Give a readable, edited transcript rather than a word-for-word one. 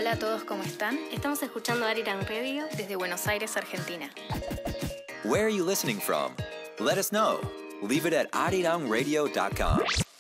Hola a todos, ¿cómo están? Estamos escuchando Arirang Radio Desde Buenos Aires, Argentina. Where are you listening from? Let us know. Leave it at arirangradio.com.